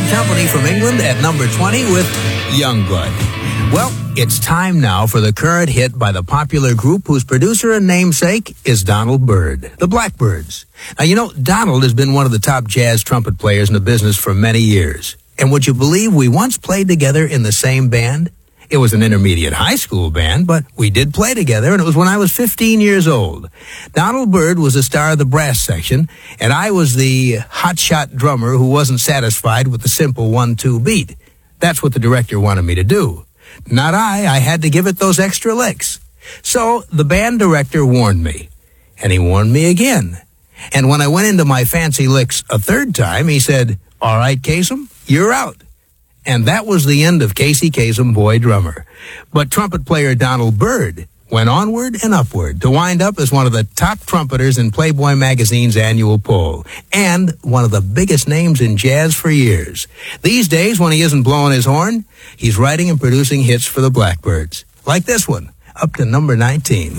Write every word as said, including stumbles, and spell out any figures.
Company from England at number twenty with Youngblood. Well, it's time now for the current hit by the popular group whose producer and namesake is Donald Byrd, the Blackbyrds. Now, you know, Donald has been one of the top jazz trumpet players in the business for many years. And would you believe we once played together in the same band? It was an intermediate high school band, but we did play together, and it was when I was fifteen years old. Donald Byrd was the star of the brass section, and I was the hotshot drummer who wasn't satisfied with the simple one two beat. That's what the director wanted me to do. Not I. I had to give it those extra licks. So the band director warned me, and he warned me again. And when I went into my fancy licks a third time, he said, "All right, Kasem, you're out." And that was the end of Casey Kasem, boy drummer. But trumpet player Donald Byrd went onward and upward to wind up as one of the top trumpeters in Playboy magazine's annual poll, and one of the biggest names in jazz for years. These days, when he isn't blowing his horn, he's writing and producing hits for the Blackbyrds, like this one, up to number nineteen.